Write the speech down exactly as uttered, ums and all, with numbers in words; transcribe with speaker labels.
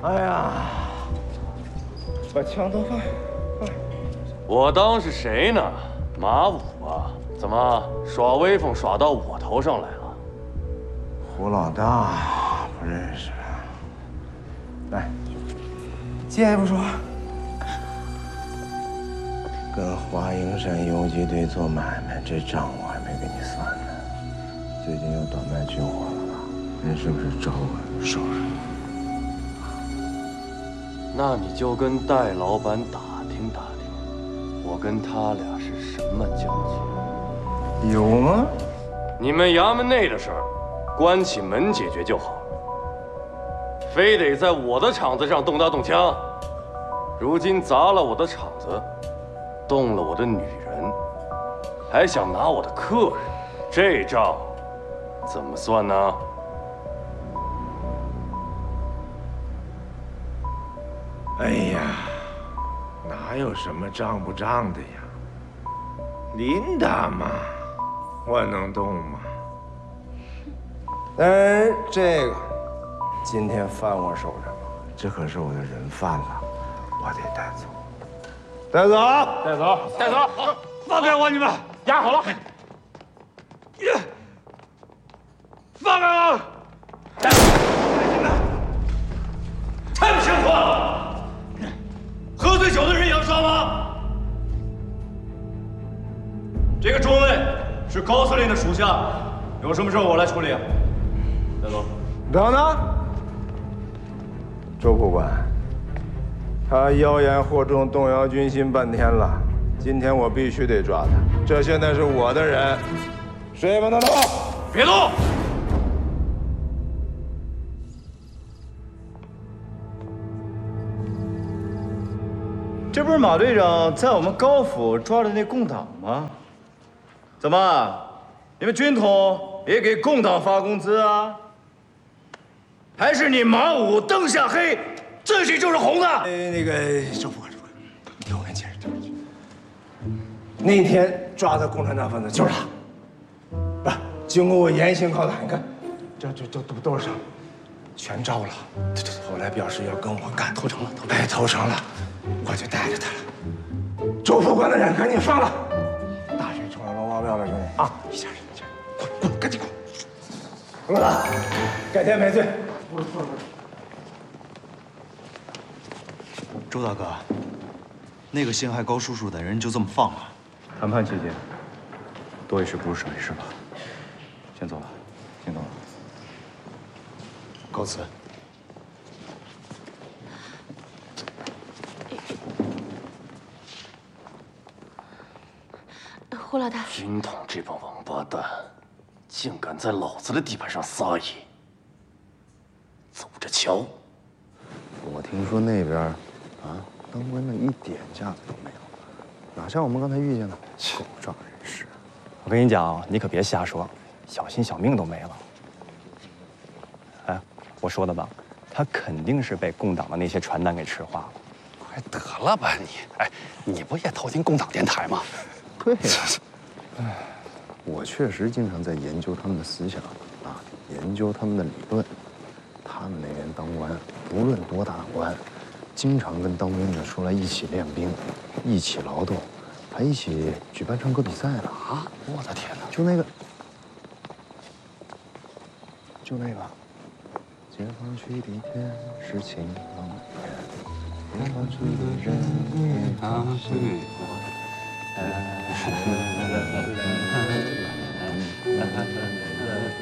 Speaker 1: 哎呀，把枪都放放。
Speaker 2: 我当是谁呢？马武啊？怎么耍威风耍到我头上来了？
Speaker 1: 胡老大不认识。来，借一步说。跟华营山游击队做买卖，这账我还没给你算呢。最近又短卖军火了吧？人是不是找我收拾？
Speaker 2: 那你就跟戴老板打听打听，我跟他俩是什么交情？
Speaker 1: 有吗？
Speaker 2: 你们衙门内的事儿，关起门解决就好了，非得在我的场子上动刀动枪。如今砸了我的场子，动了我的女人，还想拿我的客人，这账怎么算呢？
Speaker 1: 哎呀，哪有什么账不账的呀？琳达嘛，我能动吗？但是这个今天放我手上，这可是我的人犯了，我得带走。带走，
Speaker 3: 带走，带走！放开我！你们押好了。放开我！太不像话了！喝醉酒的人也要抓吗？这个中尉是高司令的属下，有什么事我来处理。带走。
Speaker 1: 等等，周副官，他妖言惑众，动摇军心半天了。今天我必须得抓他，这现在是我的人，谁也不能动！
Speaker 3: 别动！
Speaker 4: 这不是马队长在我们高府抓的那共党吗？怎么，你们军统也给共党发工资啊？还是你马武灯下黑，自己就是红的？
Speaker 1: 呃，那个周副官，周副官，你听我给你解释，听我解释。那天抓的共产党分子就是他，不是经过我严刑拷打，你看，这这这都都是伤，全招了。这这后来表示要跟我干，投诚了，投哎，投诚了，我就带着他了。周副官的人赶紧放了，大水冲了龙王庙了，兄弟啊！一下一下，滚滚，赶紧滚！滚了，改天赔罪。
Speaker 5: 周大哥，那个陷害高叔叔的人就这么放了？
Speaker 4: 谈判期间，多一事不如少一事吧。先走了，先走了。
Speaker 5: 告辞。
Speaker 6: 胡老大，
Speaker 2: 军统这帮王八蛋，竟敢在老子的地盘上撒野！走着瞧。
Speaker 7: 我听说那边，啊，当官的一点架子都没有，哪像我们刚才遇见的狗仗人势。
Speaker 8: 我跟你讲，你可别瞎说，小心小命都没了。哎，我说的吧，他肯定是被共党的那些传单给吃化了。
Speaker 5: 快得了吧你！哎，你不也偷听共党电台吗？
Speaker 7: 对呀，哎，我确实经常在研究他们的思想啊，研究他们的理论。他们那人当官，不论多大的官，经常跟当兵的出来一起练兵，一起劳动，还一起举办唱歌比赛呢。
Speaker 5: 啊！我的天哪！
Speaker 7: 就那个，就那个，解放区的天是晴朗的，解放区的人也
Speaker 5: 啊，对。